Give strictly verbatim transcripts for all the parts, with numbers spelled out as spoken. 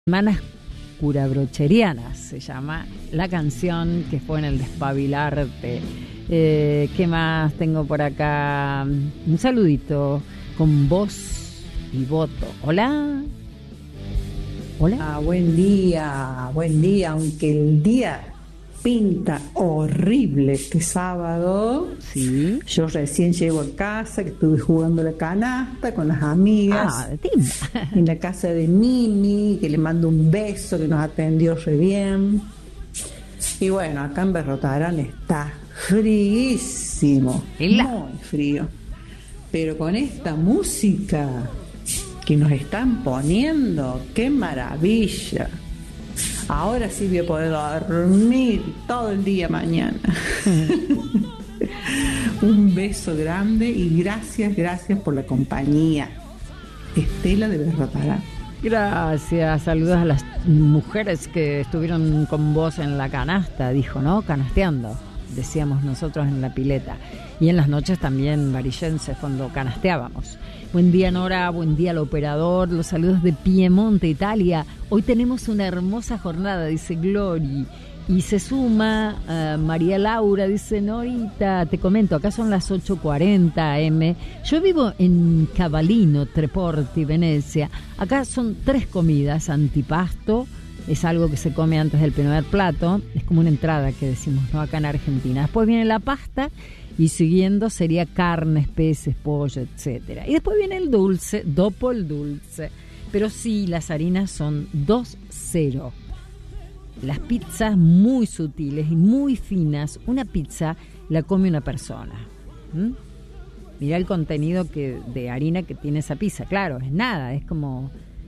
Hermanas Curabrocherianas se llama la canción que fue en el Despabilarte. Eh, ¿Qué más tengo por acá? Un saludito con voz y voto. Hola. Hola. Ah, buen día, buen día, aunque el día pinta horrible este sábado. Sí. Yo recién llego a casa, que estuve jugando la canasta con las amigas. Ah, de timba. En la casa de Mimi, que le mando un beso, que nos atendió re bien. Y bueno, acá en Berrotarán está fríísimo, muy frío. Pero con esta música que nos están poniendo, qué maravilla. Ahora sí voy a poder dormir todo el día mañana. Un beso grande y gracias, gracias por la compañía. Estela de Berrotarán. Gracias, saludos a las mujeres que estuvieron con vos en la canasta, dijo, ¿no? Canasteando, decíamos nosotros en la pileta. Y en las noches también varillenses cuando canasteábamos. Buen día, Nora, buen día al operador, los saludos de Piemonte, Italia. Hoy tenemos una hermosa jornada, dice Glory. Y se suma uh, María Laura, dice Norita, te comento, acá son las ocho cuarenta eme. Yo vivo en Cavallino, Treporti, Venecia. Acá son tres comidas, antipasto, es algo que se come antes del primer plato, es como una entrada que decimos, ¿no? Acá en Argentina. Después viene la pasta y siguiendo sería carnes, peces, pollo, etcétera. Y después viene el dulce, dopo el dulce. Pero sí, las harinas son dos cero. Las pizzas muy sutiles y muy finas, una pizza la come una persona. ¿Mm? Mirá el contenido que, de harina que tiene esa pizza. Claro, es nada, es como...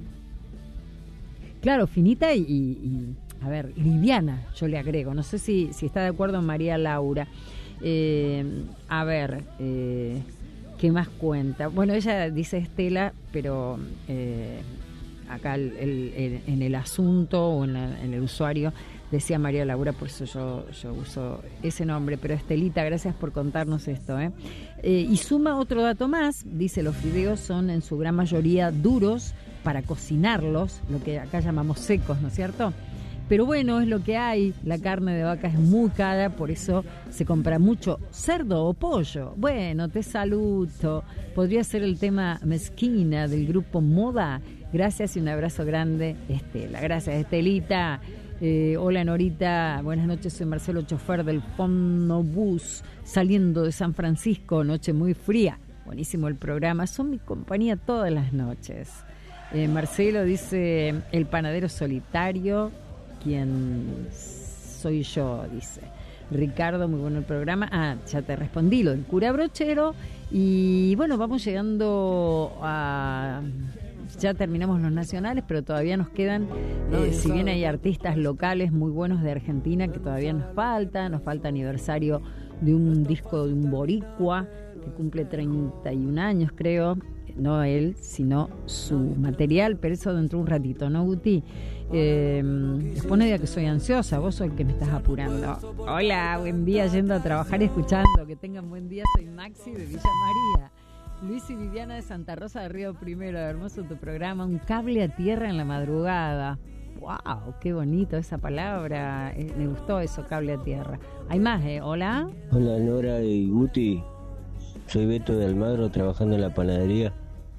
Claro, finita y, y, y a ver, liviana, yo le agrego. No sé si, si está de acuerdo María Laura. Eh, a ver, eh, ¿qué más cuenta? Bueno, ella dice Estela, pero... Eh, acá el, el, el, en el asunto o en, la, en el usuario decía María Laura, por eso yo, yo uso ese nombre, pero Estelita, gracias por contarnos esto, ¿eh? Eh, y suma otro dato más, dice, los fideos son en su gran mayoría duros para cocinarlos, lo que acá llamamos secos, ¿no es cierto? Pero bueno, es lo que hay, la carne de vaca es muy cara, por eso se compra mucho cerdo o pollo. Bueno, te saludo, podría ser el tema Mezquina del grupo Moda. Gracias y un abrazo grande, Estela. Gracias, Estelita. Eh, hola, Norita. Buenas noches, soy Marcelo, chofer del Fonobús, saliendo de San Francisco, noche muy fría. Buenísimo el programa, son mi compañía todas las noches. Eh, Marcelo dice, el panadero solitario, quien soy yo, dice. Ricardo, muy bueno el programa. Ah, ya te respondí, lo del cura brochero. Y bueno, vamos llegando a... Ya terminamos los nacionales, pero todavía nos quedan, eh, si bien hay artistas locales muy buenos de Argentina que todavía nos falta, nos falta aniversario de un disco de un boricua que cumple treinta y un años, creo, no él, sino su material, pero eso dentro de un ratito, ¿no, Guti? Eh, después no diga que soy ansiosa, vos sos el que me estás apurando. Hola, buen día, yendo a trabajar y escuchando, que tengan buen día, soy Maxi de Villa María. Luis y Viviana de Santa Rosa de Río Primero, hermoso tu programa, un cable a tierra en la madrugada. ¡Wow! ¡Qué bonito esa palabra! Eh, me gustó eso, cable a tierra. Hay más, ¿eh? ¿Hola? Hola, Nora y Guti. Soy Beto de Almagro, trabajando en la panadería.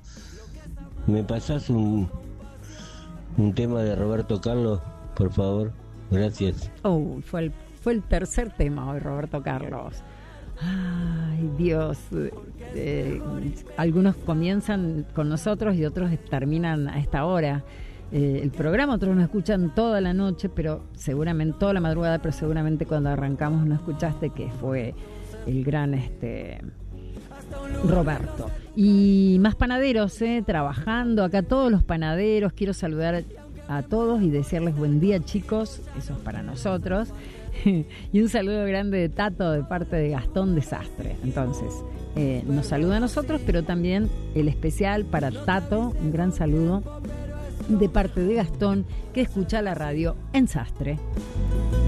¿Me pasás un, un tema de Roberto Carlos, por favor? Gracias. Oh, fue el, fue el tercer tema hoy, Roberto Carlos. Ay, Dios, eh, algunos comienzan con nosotros y otros terminan a esta hora eh, el programa, otros nos escuchan toda la noche, pero seguramente, toda la madrugada, pero seguramente cuando arrancamos no escuchaste, que fue el gran este Roberto. Y más panaderos, eh, trabajando acá, todos los panaderos, quiero saludar a todos y desearles buen día, chicos, eso es para nosotros. Y un saludo grande de Tato de parte de Gastón Desastre. Entonces, eh, nos saluda a nosotros, pero también el especial para Tato, un gran saludo de parte de Gastón, que escucha la radio en Sastre.